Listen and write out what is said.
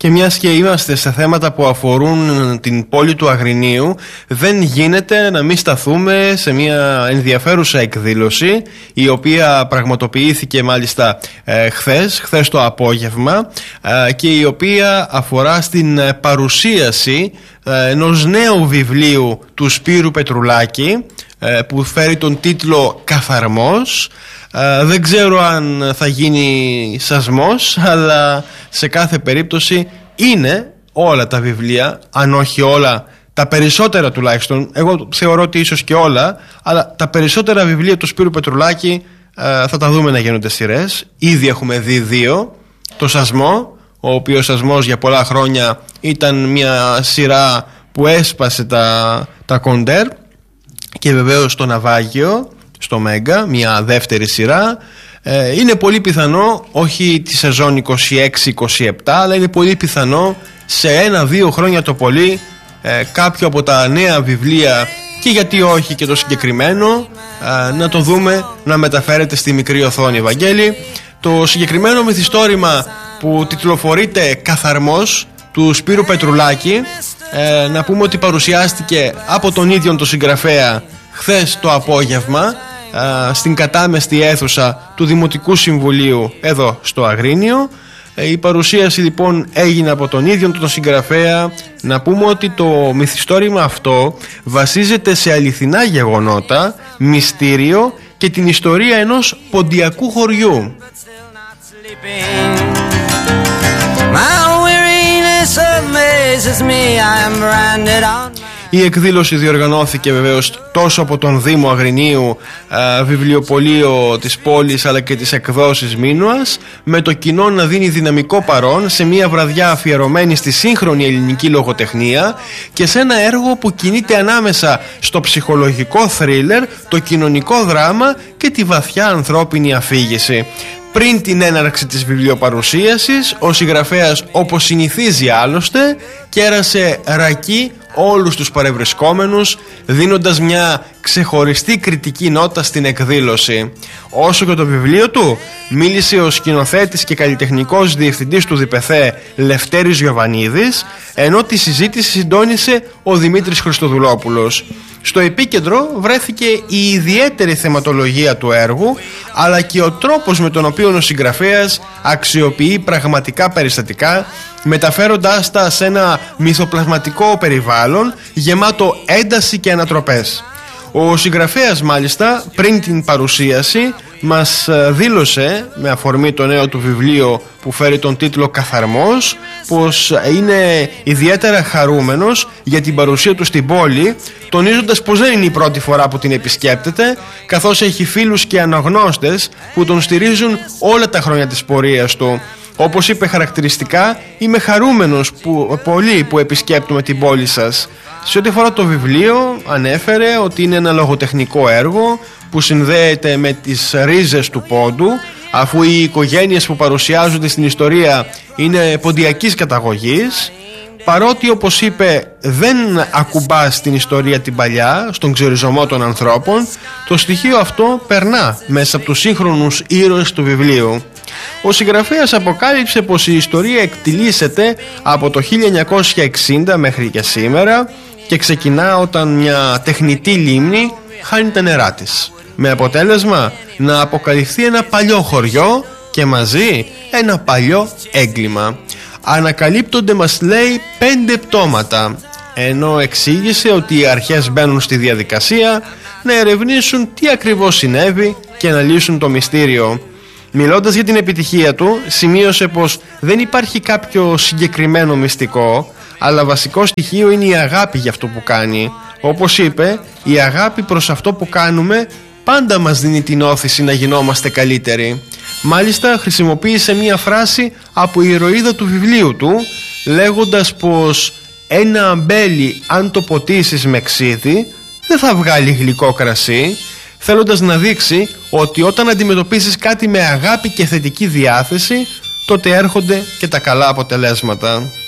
Και μιας και είμαστε σε θέματα που αφορούν την πόλη του Αγρινίου, δεν γίνεται να μην σταθούμε σε μια ενδιαφέρουσα εκδήλωση, η οποία πραγματοποιήθηκε μάλιστα χθες το απόγευμα, και η οποία αφορά στην παρουσίαση ενός νέου βιβλίου του Σπύρου Πετρουλάκη, που φέρει τον τίτλο «Καθαρμός». Δεν ξέρω αν θα γίνει σασμός, αλλά σε κάθε περίπτωση είναι όλα τα βιβλία, αν όχι όλα, τα περισσότερα τουλάχιστον, εγώ θεωρώ ότι ίσως και όλα, αλλά τα περισσότερα βιβλία του Σπύρου Πετρουλάκη θα τα δούμε να γίνονται σειρές. Ήδη έχουμε δει 2. Το Σασμό, ο οποίος Σασμός για πολλά χρόνια ήταν μια σειρά που έσπασε τα κοντέρ, και βεβαίως το Ναυάγιο στο Μέγκα, μια δεύτερη σειρά. Είναι πολύ πιθανό, όχι τη σεζόν 26-27, αλλά είναι πολύ πιθανό σε 1-2 χρόνια το πολύ κάποιο από τα νέα βιβλία, και γιατί όχι και το συγκεκριμένο, να το δούμε να μεταφέρεται στη μικρή οθόνη. Βαγγέλη, το συγκεκριμένο μυθιστόρημα που τιτλοφορείται «Καθαρμός» του Σπύρου Πετρουλάκη, να πούμε ότι παρουσιάστηκε από τον ίδιο τον συγγραφέα χθες το απόγευμα στην κατάμεστη αίθουσα του Δημοτικού Συμβουλίου εδώ στο Αγρίνιο. Η παρουσίαση λοιπόν έγινε από τον ίδιο τον συγγραφέα. Να πούμε ότι το μυθιστόρημα αυτό βασίζεται σε αληθινά γεγονότα, μυστήριο και την ιστορία ενός ποντιακού χωριού. Η εκδήλωση διοργανώθηκε βεβαίως τόσο από τον Δήμο Αγρινίου, βιβλιοπωλείο της πόλης, αλλά και τις εκδόσεις Μίνουας, με το κοινό να δίνει δυναμικό παρόν σε μια βραδιά αφιερωμένη στη σύγχρονη ελληνική λογοτεχνία και σε ένα έργο που κινείται ανάμεσα στο ψυχολογικό θρίλερ, το κοινωνικό δράμα και τη βαθιά ανθρώπινη αφήγηση. Πριν την έναρξη της βιβλιοπαρουσίασης, ο συγγραφέας, όπως συνηθίζει άλλωστε, κέρασε ρακί όλους τους παρευρισκόμενους, δίνοντας μια ξεχωριστή κριτική νότα στην εκδήλωση. Όσο και το βιβλίο του, μίλησε ο σκηνοθέτης και καλλιτεχνικός διευθυντής του ΔΠΘ Λευτέρης Γιοβανίδης, ενώ τη συζήτηση συντόνισε ο Δημήτρης Χριστοδουλόπουλος. Στο επίκεντρο βρέθηκε η ιδιαίτερη θεματολογία του έργου, αλλά και ο τρόπος με τον οποίο ο συγγραφέας αξιοποιεί πραγματικά περιστατικά, μεταφέροντάς τα σε ένα μυθοπλασματικό περιβάλλον γεμάτο ένταση και ανατροπές. Ο συγγραφέας μάλιστα πριν την παρουσίαση μας δήλωσε, με αφορμή το νέο του βιβλίο που φέρει τον τίτλο «Καθαρμός», πως είναι ιδιαίτερα χαρούμενος για την παρουσία του στην πόλη, τονίζοντας πως δεν είναι η πρώτη φορά που την επισκέπτεται, καθώς έχει φίλους και αναγνώστες που τον στηρίζουν όλα τα χρόνια της πορείας του. Όπως είπε χαρακτηριστικά, είμαι χαρούμενος πολύ που επισκέπτομαι την πόλη σας. Σε ό,τι αφορά το βιβλίο, ανέφερε ότι είναι ένα λογοτεχνικό έργο που συνδέεται με τις ρίζες του πόντου, αφού οι οικογένειες που παρουσιάζονται στην ιστορία είναι ποντιακής καταγωγής. Παρότι, όπως είπε, δεν ακουμπά στην ιστορία την παλιά, στον ξεριζωμό των ανθρώπων, το στοιχείο αυτό περνά μέσα από τους σύγχρονους ήρωες του βιβλίου. Ο συγγραφέας αποκάλυψε πως η ιστορία εκτιλήσεται από το 1960 μέχρι και σήμερα και ξεκινά όταν μια τεχνητή λίμνη χάνει τα νερά της, με αποτέλεσμα να αποκαλυφθεί ένα παλιό χωριό και μαζί ένα παλιό έγκλημα. Ανακαλύπτονται, μας λέει, 5 πτώματα, ενώ εξήγησε ότι οι αρχές μπαίνουν στη διαδικασία να ερευνήσουν τι ακριβώς συνέβη και να λύσουν το μυστήριο. Μιλώντας για την επιτυχία του, σημείωσε πως δεν υπάρχει κάποιο συγκεκριμένο μυστικό, αλλά βασικό στοιχείο είναι η αγάπη για αυτό που κάνει. Όπως είπε, η αγάπη προς αυτό που κάνουμε πάντα μας δίνει την όθηση να γινόμαστε καλύτεροι. Μάλιστα χρησιμοποίησε μία φράση από η ηρωίδα του βιβλίου του, λέγοντας πως ένα αμπέλι αν το ποτίσεις με ξύδι δεν θα βγάλει γλυκό κρασί, θέλοντας να δείξει ότι όταν αντιμετωπίσεις κάτι με αγάπη και θετική διάθεση, τότε έρχονται και τα καλά αποτελέσματα.